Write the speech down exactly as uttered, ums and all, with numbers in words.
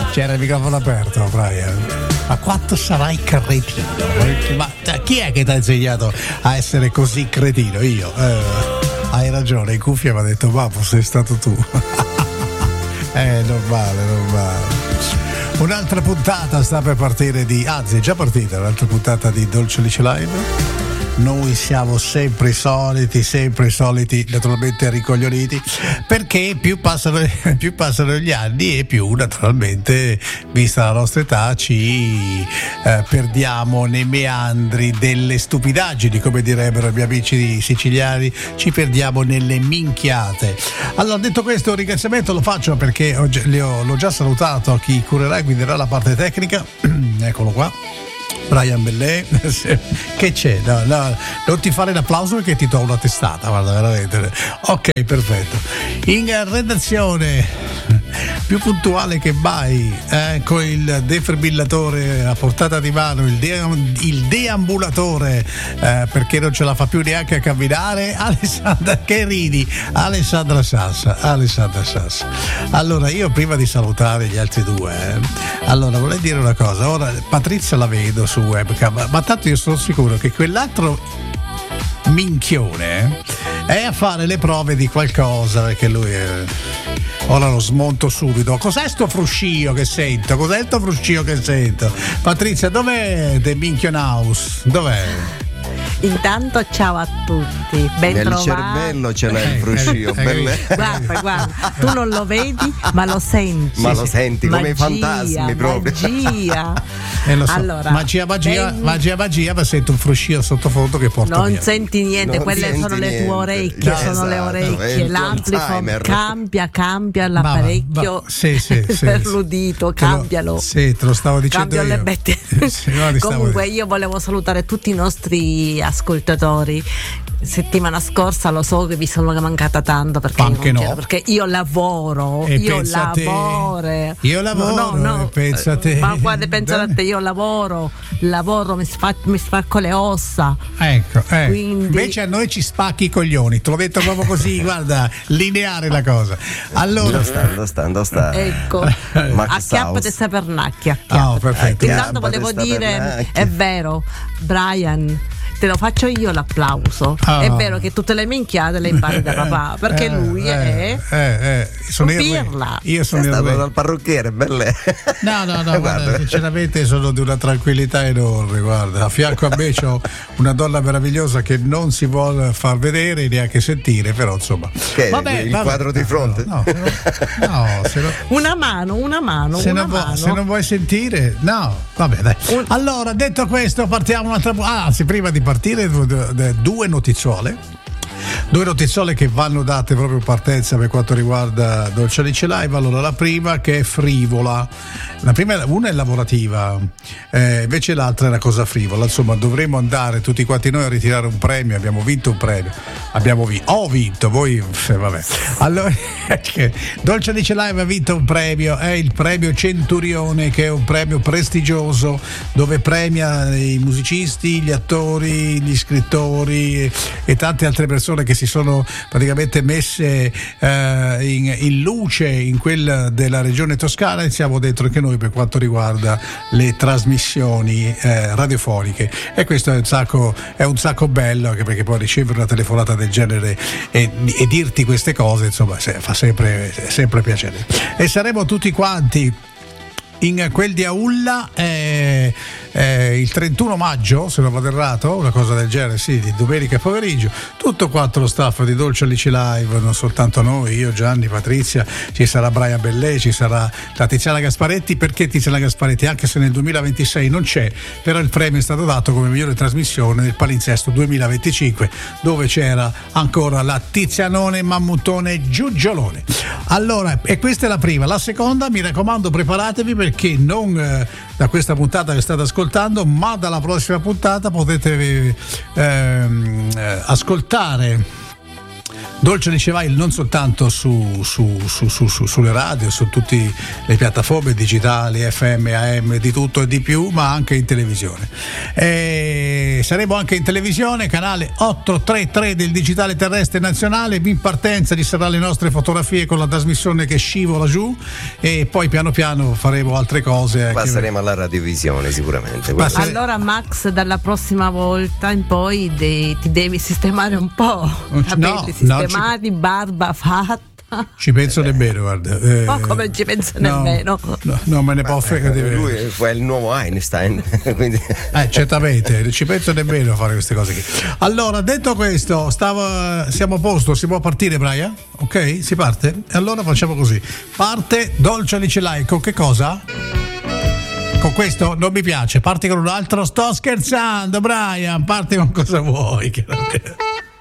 C'era il microfono aperto, Brian. Ma quanto sarai cretino? Ma chi è che ti ha insegnato a essere così cretino? Io. Eh, hai ragione, in cuffia mi ha detto, papà, sei stato tu. È normale, normale. Un'altra puntata sta per partire di, anzi è già partita un'altra puntata di Dolce Alice Live. Noi siamo sempre i soliti, sempre i soliti, naturalmente ricoglioniti, perché più passano, più passano gli anni e più naturalmente, vista la nostra età, ci eh, perdiamo nei meandri delle stupidaggini, come direbbero i miei amici siciliani, ci perdiamo nelle minchiate. Allora, detto questo, un ringraziamento lo faccio perché ho, li ho, l'ho già salutato a chi curerà e guiderà la parte tecnica. Eccolo qua, Brian Bellè. Che c'è? No, no, non ti fare l'applauso perché ti do una testata, guarda, veramente. Ok, perfetto. In redazione più puntuale che mai, eh, con il defibrillatore a portata di mano, il, de- il deambulatore, eh, perché non ce la fa più neanche a camminare, Alessandra, che ridi, Alessandra Sassa, Alessandra Sassa. Allora, io prima di salutare gli altri due, eh, allora vorrei dire una cosa. Ora Patrizia la vedo su webcam, ma tanto io sono sicuro che quell'altro minchione è a fare le prove di qualcosa, perché lui è... Ora lo smonto subito. Cos'è sto fruscio che sento? Cos'è sto fruscio che sento? Patrizia, dov'è The Minchion House? Dov'è? Intanto ciao a tutti, ben nel trovati. cervello ce l'hai il fruscio, belle. Guarda, guarda, tu non lo vedi, ma lo senti. Ma lo senti come magia, i fantasmi proprio. Magia. Eh, lo so. Allora, magia, magia, ben... magia, magia, ma sento un fruscio sottofondo che porta non via. senti niente, non quelle senti sono le niente. tue orecchie, No, sono esatto, le orecchie, l'amplifier cambia, cambia l'apparecchio. Ma, ma, sì, sì, sì, per sì. l'udito, Te lo- cambialo. Sì, te lo stavo dicendo Cambio io. le bette. Sì, no, ti stavo Comunque dicendo. io volevo salutare tutti i nostri ascoltatori. Settimana scorsa lo so che vi sono mancata tanto perché, Anche io, non no. c'ero, perché io lavoro, E io pensa a te. lavoro, Io lavoro, no, no, no. e pensa a te. Ma guarda, pensa a te, io lavoro, lavoro, mi, sfa- mi spacco le ossa. Ecco, eh. Quindi- Invece a noi ci spacchi i coglioni, te l'ho detto proprio così, guarda, lineare la cosa. Allora, Dove sta, dove sta, dove sta? Ecco, Ma che acchiappate stavo? sta pernacchia, Oh, acchiappate. perfetto. Intanto Acchiappate volevo sta dire, pernacchia. è vero, Brian, te lo faccio io l'applauso. Ah. È vero che tutte le minchiate le impari da papà, perché Eh, lui è eh, eh, eh, sono un il re. pirla. Io sono Sei il stato re. dal parrucchiere, belle. No, no, no, guarda, Guarda. sinceramente sono di una tranquillità enorme, guarda. A fianco a me c'ho una donna meravigliosa che non si vuole far vedere neanche sentire, però insomma. Che Vabbè, il vabbè. quadro di fronte? No, no, no, se non, una mano, una mano, se una non, vu- mano. se non vuoi sentire, no, vabbè, dai. Un- Allora, detto questo, partiamo un'altra. Ah, anzi, prima di partire, due, due- due notiziole. Due notiziole che vanno date proprio in partenza per quanto riguarda Dolce Alice Live. Allora, la prima che è frivola, la prima, una è lavorativa, eh, invece l'altra è una cosa frivola. Insomma, dovremmo andare tutti quanti noi a ritirare un premio. Abbiamo vinto un premio, abbiamo vinto, ho vinto, voi eh, vabbè. Allora, Dolce Alice Live ha vinto un premio, è il premio Centurione, che è un premio prestigioso dove premia i musicisti, gli attori, gli scrittori e, e tante altre persone che si sono praticamente messe eh, in, in luce in quella della regione Toscana, e siamo dentro anche noi per quanto riguarda le trasmissioni eh, radiofoniche, e questo è un sacco è un sacco bello, anche perché poi ricevere una telefonata del genere e, e dirti queste cose, insomma, se, fa sempre, sempre piacere. E saremo tutti quanti in quel di Aulla eh, eh, il trentuno maggio, se non vado errato, una cosa del genere, sì, di domenica pomeriggio, tutto quanto lo staff di Dolce Alice Live, non soltanto noi, io, Gianni, Patrizia, ci sarà Brian Bellè, ci sarà la Tiziana Gasparetti. Perché Tiziana Gasparetti? Anche se nel duemilaventisei non c'è, però il premio è stato dato come migliore trasmissione nel palinsesto duemilaventicinque, dove c'era ancora la Tizianone Mammutone Giugiolone. Allora, e questa è la prima. La seconda, mi raccomando, preparatevi, perché non eh, da questa puntata che state ascoltando, ma dalla prossima puntata potete ehm, eh, ascoltare Dolce Licevice non soltanto su, su, su, su, su, sulle radio, su tutte le piattaforme digitali, F M, A M, di tutto e di più, ma anche in televisione. E saremo anche in televisione, canale ottocentotrentatré del Digitale Terrestre Nazionale. In partenza ci saranno le nostre fotografie con la trasmissione che scivola giù, e poi piano piano faremo altre cose. Passeremo alla radiovisione sicuramente. Passere... Allora Max, dalla prossima volta in poi de- ti devi sistemare un po', capelli no, sistemati, no, ci... barba fatta. Ci penso nemmeno, guarda. Eh, Ma come ci penso no, nemmeno? No, non me ne può fregare. Lui è il nuovo Einstein. Quindi... Eh, certamente, ci penso nemmeno a fare queste cose qui. Allora, detto questo, stavo, siamo a posto, si può partire, Brian? Ok, si parte? Allora facciamo così. Parte Dolce Licevice, con che cosa? Con questo non mi piace, parti con un altro. Sto scherzando, Brian, parti con cosa vuoi.